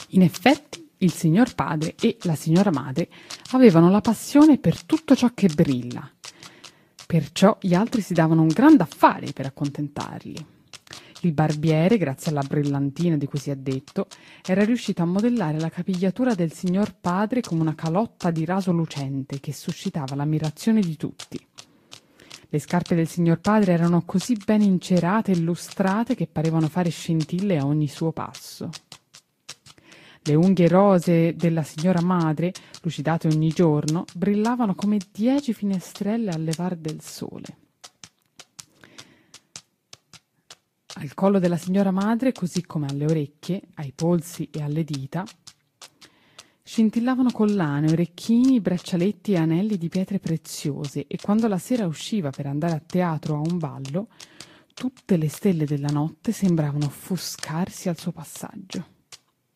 In effetti, il signor padre e la signora madre avevano la passione per tutto ciò che brilla, perciò gli altri si davano un gran affare per accontentarli. Il barbiere, grazie alla brillantina di cui si è detto, era riuscito a modellare la capigliatura del signor padre come una calotta di raso lucente che suscitava l'ammirazione di tutti. Le scarpe del signor padre erano così ben incerate e lustrate che parevano fare scintille a ogni suo passo. Le unghie rosee della signora madre, lucidate ogni giorno, brillavano come 10 finestrelle al levar del sole. Al collo della signora madre, così come alle orecchie, ai polsi e alle dita, scintillavano collane, orecchini, braccialetti e anelli di pietre preziose e quando la sera usciva per andare a teatro o a un ballo, tutte le stelle della notte sembravano offuscarsi al suo passaggio.